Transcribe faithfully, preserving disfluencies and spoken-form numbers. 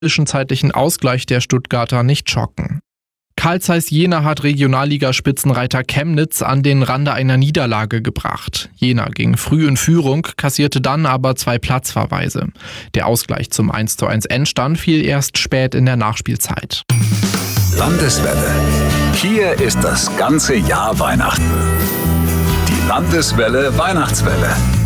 zwischenzeitlichen Ausgleich der Stuttgarter nicht schocken. Carl Zeiss Jena hat Regionalligaspitzenreiter Chemnitz an den Rande einer Niederlage gebracht. Jena ging früh in Führung, kassierte dann aber zwei Platzverweise. Der Ausgleich zum eins zu eins Endstand fiel erst spät in der Nachspielzeit. Landeswelle. Hier ist das ganze Jahr Weihnachten. Die Landeswelle Weihnachtswelle.